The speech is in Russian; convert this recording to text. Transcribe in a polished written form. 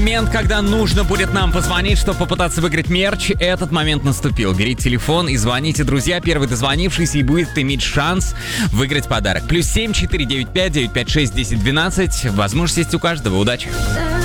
момент, когда нужно будет нам позвонить, чтобы попытаться выиграть мерч. Этот момент наступил. Берите телефон и звоните, друзья. Первый дозвонившийся и будет иметь шанс выиграть подарок. +7 495 956 10 12. Возможность есть у каждого. Удачи!